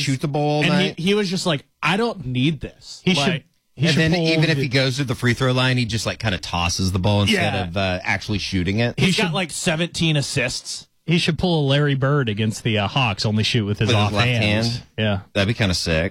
shoot the ball all night. He was just like, I don't need this. He should even if he goes to the free throw line, he just like kind of tosses the ball instead of actually shooting it. He's got like 17 assists. He should pull a Larry Bird against the Hawks, only shoot with his left hand. Yeah. That'd be kind of sick.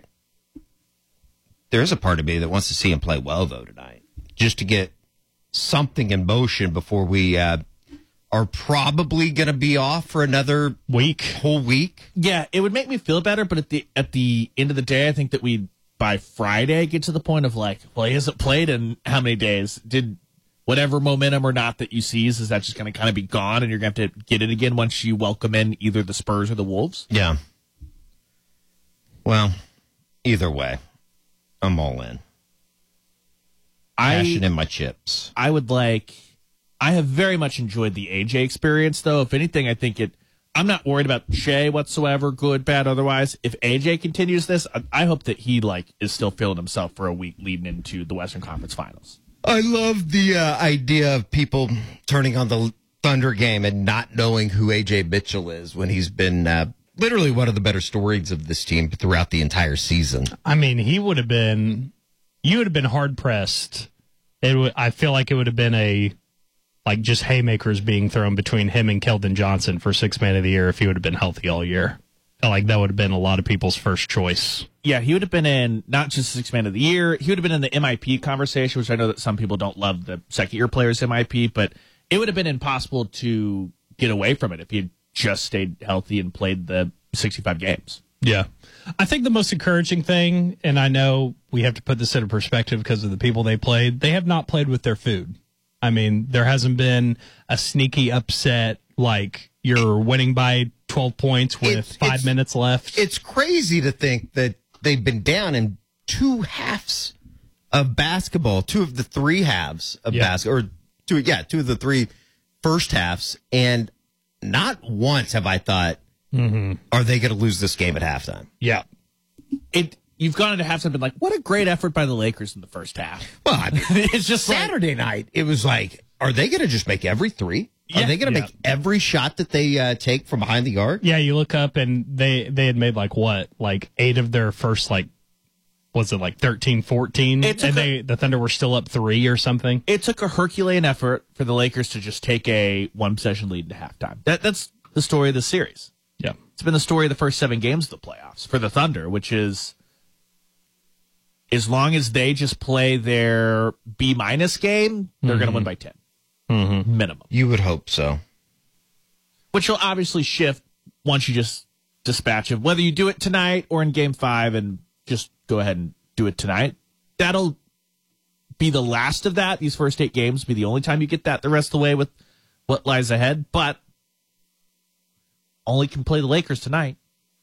There is a part of me that wants to see him play well, though, tonight. Just to get something in motion before we are probably going to be off for another whole week. Yeah, it would make me feel better, but at the end of the day, I think that we by Friday get to the point of like, well, he hasn't played in how many days? Did whatever momentum or not that you seize, is that just going to kind of be gone and you're going to have to get it again once you welcome in either the Spurs or the Wolves? Yeah. Well, either way, I'm all in. Cashing in my chips. I have very much enjoyed the AJ experience, though. If anything, I think I'm not worried about Shea whatsoever, good, bad, otherwise. If AJ continues this, I hope that he is still feeling himself for a week leading into the Western Conference Finals. I love the idea of people turning on the Thunder game and not knowing who AJ Mitchell is when he's been literally one of the better stories of this team throughout the entire season. I mean, you would have been hard pressed. I feel like it would have been just haymakers being thrown between him and Keldon Johnson for Sixth Man of the Year if he would have been healthy all year. I feel like that would have been a lot of people's first choice. Yeah, he would have been in not just Sixth Man of the Year. He would have been in the MIP conversation, which I know that some people don't love the second-year players MIP, but it would have been impossible to get away from it if he had just stayed healthy and played the 65 games. Yeah. I think the most encouraging thing, and I know we have to put this into perspective because of the people they played, they have not played with their food. I mean, there hasn't been a sneaky upset like you're winning by 12 points with 5 minutes left. It's crazy to think that they've been down in two halves of basketball, two of the three halves of basketball, or two of the three first halves, and not once have I thought, are they going to lose this game at halftime? Yeah. You've gone into halftime and been like, what a great effort by the Lakers in the first half. Well, I mean, it's just Saturday night, it was like, are they going to just make every three? Are they going to make every shot that they take from behind the arc? Yeah, you look up and they had made like 8 of their first was it like 13, 14? And the Thunder were still up 3 or something. It took a Herculean effort for the Lakers to just take a 1-possession lead into halftime. That's the story of the series. Yeah. It's been the story of the first 7 games of the playoffs for the Thunder, which is as long as they just play their B- game, they're going to win by 10. Minimum. You would hope so. Which will obviously shift once you just dispatch of whether you do it tonight or in game 5 and just go ahead and do it tonight. That'll be the last of that. These first 8 games will be the only time you get that the rest of the way with what lies ahead. But only can play the Lakers tonight.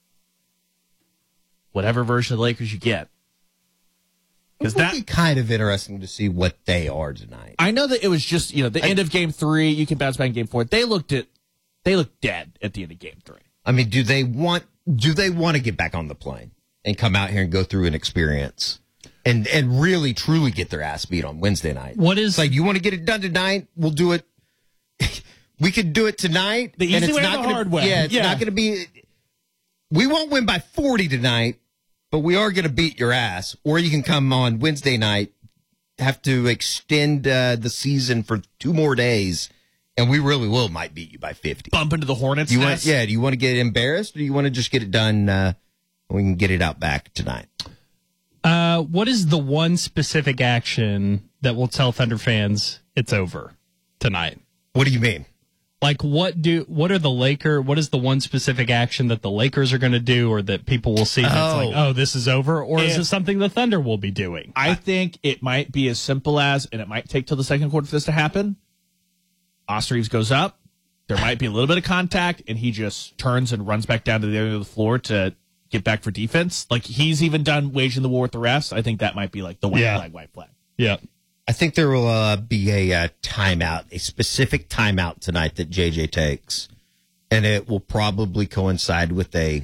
Whatever version of the Lakers you get. Because that would be kind of interesting to see what they are tonight. I know that it was just, the end of game 3, you can bounce back in game 4. They looked dead at the end of game 3. I mean, do they want to get back on the plane and come out here and go through an experience and really truly get their ass beat on Wednesday night? You want to get it done tonight? We'll do it. We could do it tonight. The easy way or the hard way. Yeah, it's not going to be. We won't win by 40 tonight, but we are going to beat your ass. Or you can come on Wednesday night, have to extend the season for 2 more days, and we really might beat you by 50. Bump into the Hornets. Do you want to get embarrassed, or do you want to just get it done? We can get it out back tonight. What is the one specific action that will tell Thunder fans it's over tonight? What do you mean? What is the one specific action that the Lakers are going to do or that people will see that's this is over? Or is it something the Thunder will be doing? I think it might be as simple as, and it might take till the second quarter for this to happen, Austin Reeves goes up, there might be a little bit of contact, and he just turns and runs back down to the other end of the floor to get back for defense. He's even done waging the war with the refs. I think that might be the white flag. Yeah. I think there will be a timeout, a specific timeout tonight that JJ takes, and it will probably coincide with a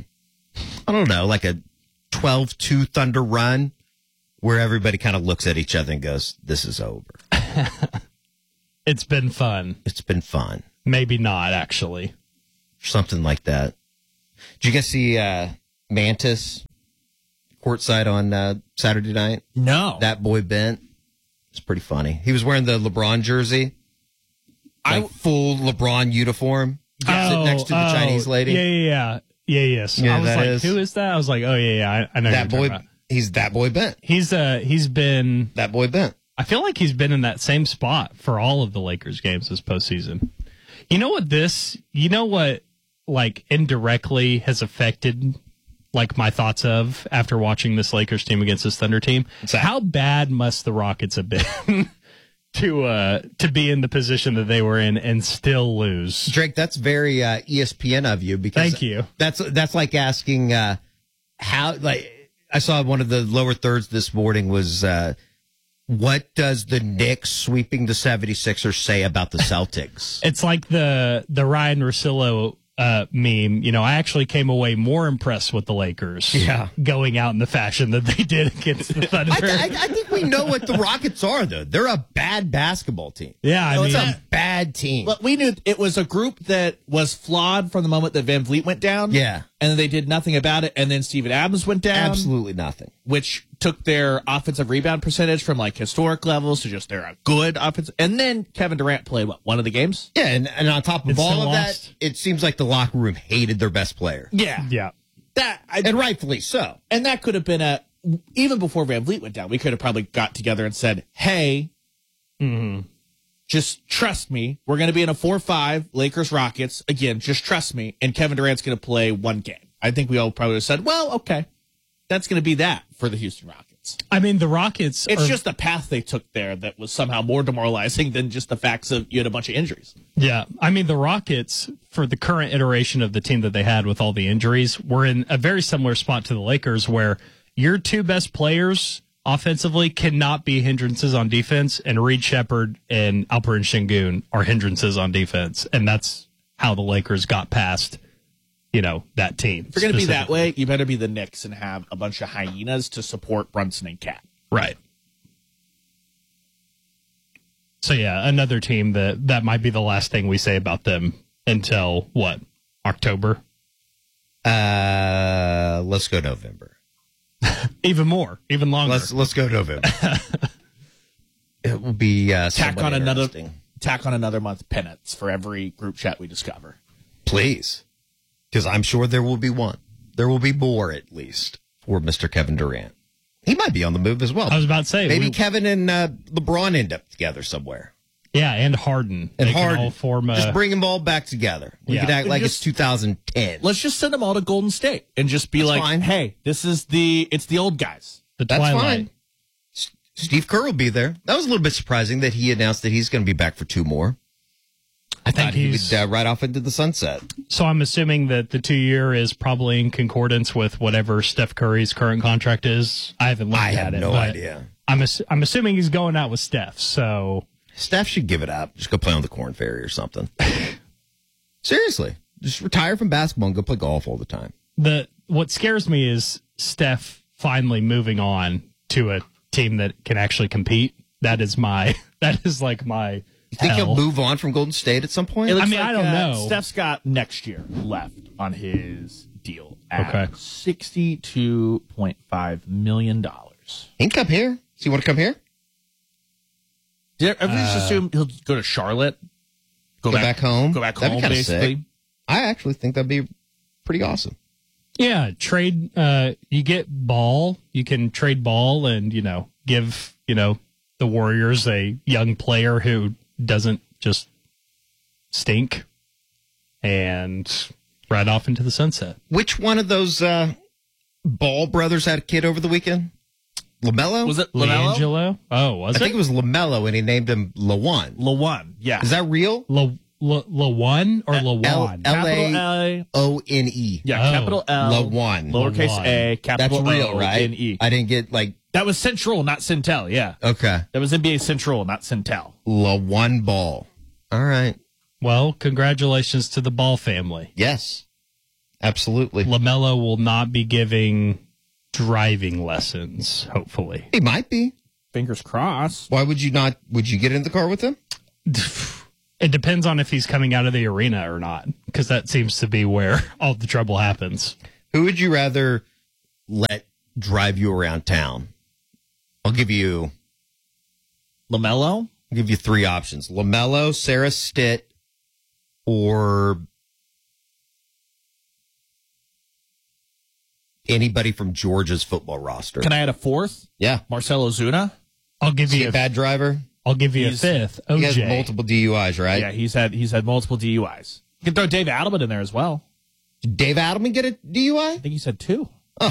12-2 Thunder run where everybody kind of looks at each other and goes, this is over. It's been fun. It's been fun. Maybe not, actually. Something like that. Did you guys see Mantis courtside on Saturday night? No. That boy Bent. It's pretty funny. He was wearing the LeBron jersey. Full LeBron uniform. Sitting next to the Chinese lady. Yes. Yeah, I was that like, is. who is that? I was like, oh yeah, I know That who you're boy. talking about. He's that boy Bent. He's been. That boy Bent. I feel like he's been in that same spot for all of the Lakers games this postseason. You know what, like, indirectly has affected, like, my thoughts of after watching this Lakers team against this Thunder team? How bad must the Rockets have been to be in the position that they were in and still lose? Drake, that's very ESPN of you. Because Thank you. That's like asking how. Like, I saw one of the lower thirds this morning was. What does the Knicks sweeping the 76ers say about the Celtics? It's like the Ryan Russillo meme. You know, I actually came away more impressed with the Lakers going out in the fashion that they did against the Thunder. I think we know what the Rockets are, though. They're a bad basketball team. Yeah, I mean, It's a bad team. But we knew it was a group that was flawed from the moment that Van Vliet went down. Yeah. And then they did nothing about it. And then Steven Adams went down. Absolutely nothing. Which took their offensive rebound percentage from like historic levels to just they're a good offense. And then Kevin Durant played, one of the games? Yeah, and on top of It's all still of lost. that, it seems like the locker room hated their best player. yeah. And rightfully so. And that could have been even before Van Vliet went down, we could have probably got together and said, hey, just trust me. We're going to be in a 4-5 Lakers Rockets. Again, just trust me. And Kevin Durant's going to play one game. I think we all probably would have said, well, okay. That's going to be that for the Houston Rockets. I mean, the Rockets. It's just the path they took there that was somehow more demoralizing than just the facts of you had a bunch of injuries. Yeah. I mean, the Rockets, for the current iteration of the team that they had with all the injuries, were in a very similar spot to the Lakers where your two best players offensively cannot be hindrances on defense, and Reed Shepherd and Alperen Şengün are hindrances on defense. And that's how the Lakers got past, that team. If you're going to be that way, you better be the Knicks and have a bunch of hyenas to support Brunson and Cat. Right. So, yeah, another team that might be the last thing we say about them until, October? Let's go November. Even more, even longer. Let's go November. It will be Tack on another month penance for every group chat we discover. Please. Because I'm sure there will be one. There will be more, at least, for Mr. Kevin Durant. He might be on the move as well. I was about to say. Maybe Kevin and LeBron end up together somewhere. Yeah, and Harden. And they Harden. can all form just bring them all back together. We could act like it's 2010. Let's just send them all to Golden State and just be fine. Hey, it's the old guys. That's Twilight. Fine. Steve Kerr will be there. That was a little bit surprising that he announced that he's going to be back for 2 more. I thought he would ride off into the sunset. So I'm assuming that the 2-year is probably in concordance with whatever Steph Curry's current contract is. I haven't looked at it. I have no idea. I'm assuming he's going out with Steph. So Steph should give it up. Just go play on the Corn Ferry or something. Seriously, just retire from basketball and go play golf all the time. What scares me is Steph finally moving on to a team that can actually compete. That is like my. You think he'll move on from Golden State at some point? I don't know. Steph's got next year left on his deal at Okay. $62.5 million. He can come here. Does he want to come here? Did everyone just assume he'll go to Charlotte? Go back home? Go back That'd be home, kinda basically. sick. I actually think that'd be pretty awesome. Yeah, trade. You get Ball. You can trade Ball and give the Warriors a young player who doesn't just stink, and ride off into the sunset. Which one of those Ball brothers had a kid over the weekend? LaMelo? Was it LaMelo? LiAngelo? Oh, was I it? think it was LaMelo, and he named him LaJuan. LaJuan, yeah. Is that real? LaJuan or LaJuan? LaOne. Yeah, Oh. capital L. LaJuan. Lowercase LaJuan. a, That's capital real, O, right? N-E. I didn't get That was Central, not Centel, yeah. Okay. That was NBA Central, not Centel. LaJuan Ball. All right. Well, congratulations to the Ball family. Yes. Absolutely. LaMelo will not be giving driving lessons, hopefully. He might be. Fingers crossed. Why would you not? Would you get in the car with him? It depends on if he's coming out of the arena or not, because that seems to be where all the trouble happens. Who would you rather let drive you around town? I'll give you LaMelo? three options. LaMelo, Sarah Stitt, or anybody from Georgia's football roster. Can I add a fourth? Yeah. Marcelo Zuna? I'll give Is he you a bad driver? I'll give you a fifth. OJ. He has multiple DUIs, right? Yeah, he's had multiple DUIs. You can throw Dave Adelman in there as well. Did Dave Adelman get a DUI? I think he said 2. Oh.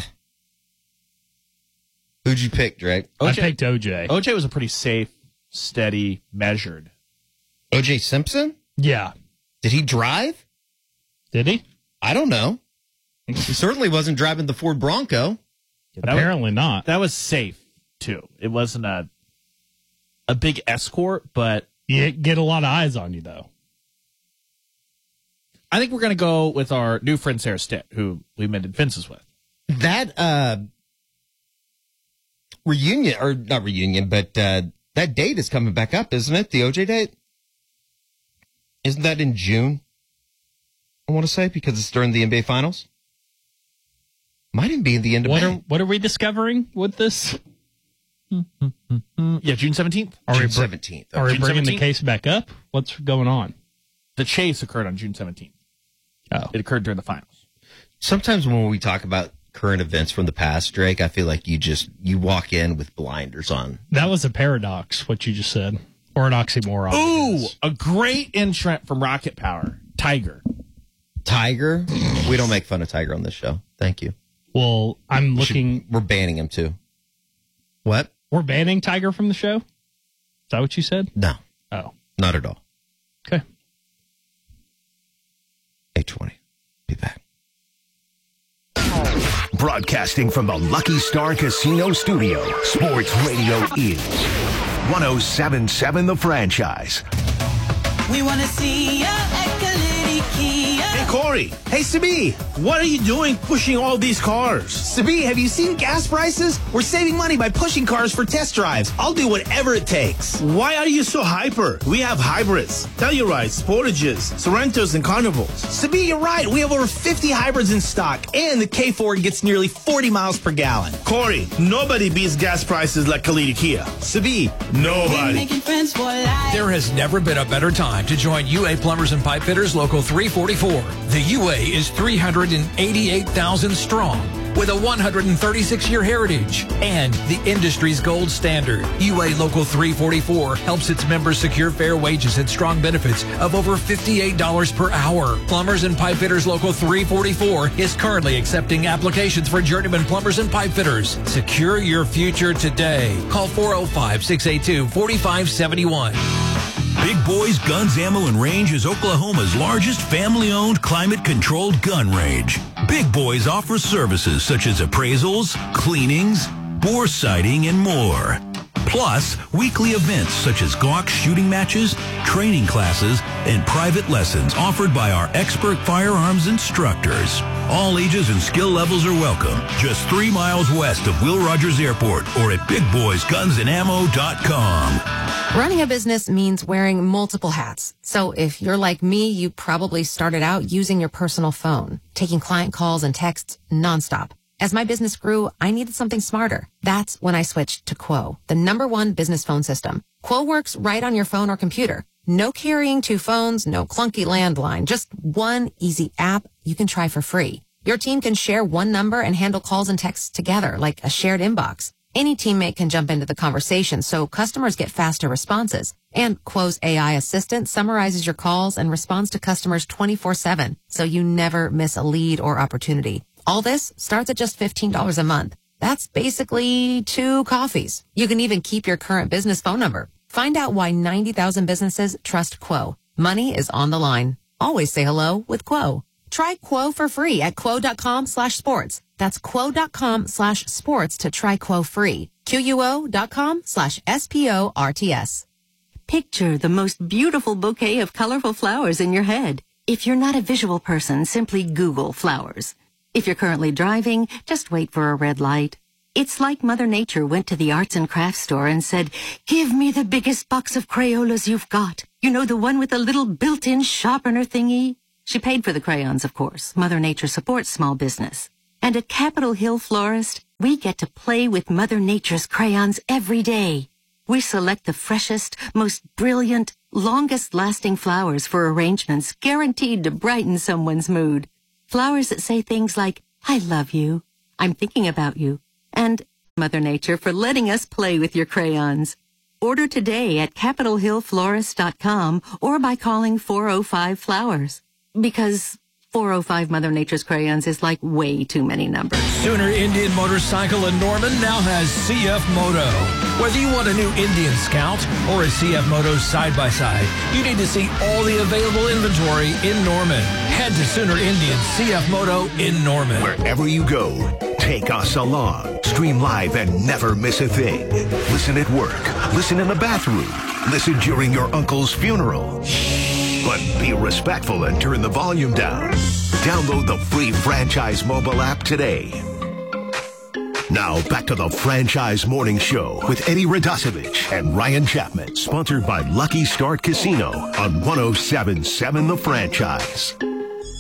Who'd you pick, Drake? I picked OJ. OJ was a pretty safe, steady, measured. OJ Simpson? Yeah. Did he drive? Did he? I don't know. He certainly wasn't driving the Ford Bronco. Apparently not. That was safe, too. It wasn't a big escort, but... You get a lot of eyes on you, though. I think we're going to go with our new friend Sarah Stitt, who we mended fences with. That reunion, or not reunion, but that date is coming back up, isn't it? The OJ date? Isn't that in June? I want to say, because it's during the NBA Finals. Might even be in the end of May. What are we discovering with this? Yeah, June 17th. June 17th. Are we June bringing 17th? the case back up? What's going on? The chase occurred on June 17th. Oh. It occurred during the finals. Sometimes when we talk about current events from the past, Drake, I feel like you walk in with blinders on. That was a paradox, what you just said. Or an oxymoron. Ooh, a great entrant from Rocket Power, Tiger. Tiger? We don't make fun of Tiger on this show. Thank you. Well, I'm looking. We're banning him too. What? We're banning Tiger from the show? Is that what you said? No, Oh. not at all. Okay. 8:20. Be back. Broadcasting from the Lucky Star Casino Studio, Sports Radio is 107.7 The Franchise. We want to see ya at Kalidi Kia. Hey, Corey. Hey, Sabi. What are you doing pushing all these cars? Sabi, have you seen gas prices? We're saving money by pushing cars for test drives. I'll do whatever it takes. Why are you so hyper? We have hybrids, Tellurides, Sportages, Sorrentos, and Carnivals. Sabi, you're right. We have over 50 hybrids in stock, and the K4 gets nearly 40 miles per gallon. Corey, nobody beats gas prices like Kalidi Kia. Sabi, nobody. Making friends for life. There has never been a better time to join UA Plumbers and Pipe Fitters Local 344. The UA is 388,000 strong with a 136-year heritage and the industry's gold standard. UA Local 344 helps its members secure fair wages and strong benefits of over $58 per hour. Plumbers and Pipe Fitters Local 344 is currently accepting applications for journeyman plumbers and pipe fitters. Secure your future today. Call 405-682-4571. Big Boys Guns, Ammo, and Range is Oklahoma's largest family-owned, climate-controlled gun range. Big Boys offers services such as appraisals, cleanings, bore sighting, and more. Plus, weekly events such as Glock shooting matches, training classes, and private lessons offered by our expert firearms instructors. All ages and skill levels are welcome. Just 3 miles west of Will Rogers Airport or at BigBoysGunsAndAmmo.com. Running a business means wearing multiple hats. So if you're like me, you probably started out using your personal phone, taking client calls and texts nonstop. As my business grew, I needed something smarter. That's when I switched to Quo, the #1 business phone system. Quo works right on your phone or computer. No carrying 2 phones, no clunky landline, just one easy app you can try for free. Your team can share one number and handle calls and texts together like a shared inbox. Any teammate can jump into the conversation, so customers get faster responses. And Quo's AI assistant summarizes your calls and responds to customers 24/7, so you never miss a lead or opportunity. All this starts at just $15 a month. That's basically 2 coffees. You can even keep your current business phone number. Find out why 90,000 businesses trust Quo. Money is on the line. Always say hello with Quo. Try Quo for free at quo.com/sports. That's quo.com/sports to try Quo free. QUO.com/SPORTS. Picture the most beautiful bouquet of colorful flowers in your head. If you're not a visual person, simply Google flowers. If you're currently driving, just wait for a red light. It's like Mother Nature went to the arts and crafts store and said, "Give me the biggest box of Crayolas you've got. You know, the one with the little built-in sharpener thingy?" She paid for the crayons, of course. Mother Nature supports small business. And at Capitol Hill Florist, We get to play with Mother Nature's crayons every day. We select the freshest, most brilliant, longest-lasting flowers for arrangements guaranteed to brighten someone's mood. Flowers that say things like, I love you, I'm thinking about you, and Mother Nature for letting us play with your crayons. Order today at CapitolHillFlorist.com or by calling 405-FLOWERS. Because 405 Mother Nature's crayons is like way too many numbers. Sooner Indian Motorcycle in Norman now has CF Moto. Whether you want a new Indian Scout or a CF Moto side-by-side, you need to see all the available inventory in Norman. Head to Sooner Indian CF Moto in Norman. Wherever you go, take us along. Stream live and never miss a thing. Listen at work. Listen in the bathroom. Listen during your uncle's funeral. But be respectful and turn the volume down. Download the free Franchise mobile app today. Now back to the Franchise Morning Show with Eddie Radosevich and Ryan Chapman. Sponsored by Lucky Start Casino on 107.7 The Franchise.